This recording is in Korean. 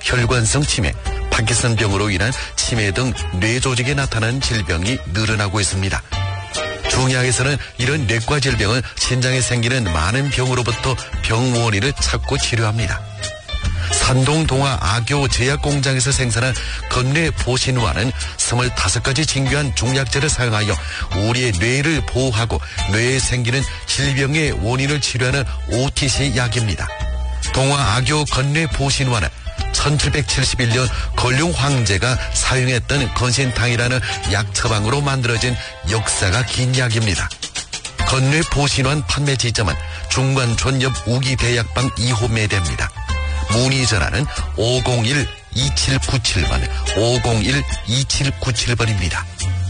혈관성 치매, 파킨슨병으로 인한 치매 등 뇌조직에 나타나는 질병이 늘어나고 있습니다. 중의학에서는 이런 뇌과 질병은 신장에 생기는 많은 병으로부터 병 원인을 찾고 치료합니다. 산동 동화 악교 제약공장에서 생산한 건뇌 보신화는 25가지 진귀한 중약재를 사용하여 우리의 뇌를 보호하고 뇌에 생기는 질병의 원인을 치료하는 OTC 약입니다. 동화 악교 건뇌 보신화는 1771년 건룡 황제가 사용했던 건신탕이라는 약 처방으로 만들어진 역사가 긴 약입니다. 건뇌 보신환 판매 지점은 중관촌 옆 우기대약방 2호 매대입니다. 문의 전화는 501-2797번, 501-2797번입니다.